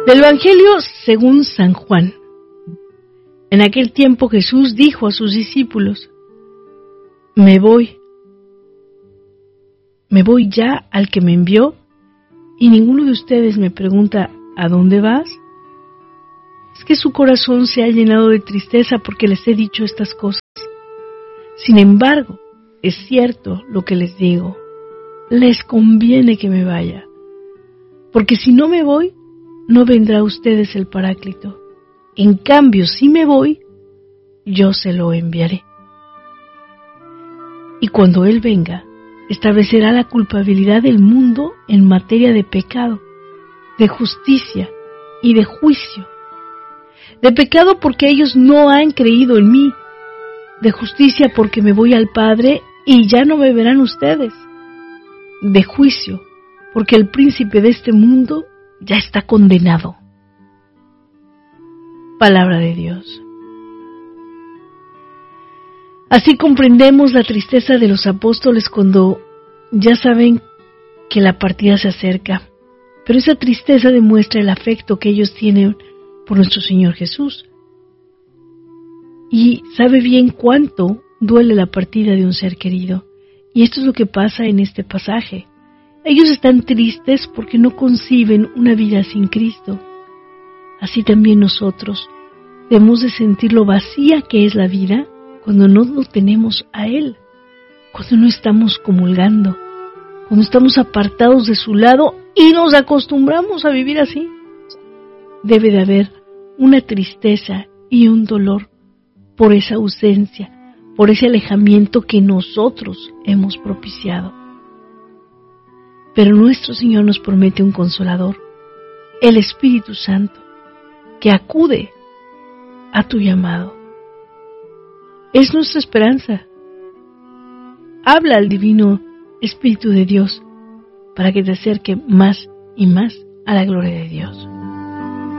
Del Evangelio según San Juan. En aquel tiempo Jesús dijo a sus discípulos: Me voy ya al que me envió, y ninguno de ustedes me pregunta: ¿a dónde vas? Es que su corazón se ha llenado de tristeza porque les he dicho estas cosas. Sin embargo, es cierto lo que les digo: les conviene que me vaya, porque si no me voy, no vendrá a ustedes el Paráclito. En cambio, si me voy, yo se lo enviaré. Y cuando Él venga, establecerá la culpabilidad del mundo en materia de pecado, de justicia y de juicio. De pecado porque ellos no han creído en mí. De justicia porque me voy al Padre y ya no me verán ustedes. De juicio porque el príncipe de este mundo ya está condenado. Palabra de Dios. Así comprendemos la tristeza de los apóstoles cuando ya saben que la partida se acerca, pero esa tristeza demuestra el afecto que ellos tienen por nuestro Señor Jesús. Y sabe bien cuánto duele la partida de un ser querido. Y esto es lo que pasa en este pasaje. Ellos están tristes porque no conciben una vida sin Cristo. Así también nosotros debemos de sentir lo vacía que es la vida cuando no lo tenemos a Él, cuando no estamos comulgando, cuando estamos apartados de su lado y nos acostumbramos a vivir así. Debe de haber una tristeza y un dolor por esa ausencia, por ese alejamiento que nosotros hemos propiciado. Pero nuestro Señor nos promete un consolador, el Espíritu Santo, que acude a tu llamado. Es nuestra esperanza. Habla al Divino Espíritu de Dios para que te acerque más y más a la gloria de Dios.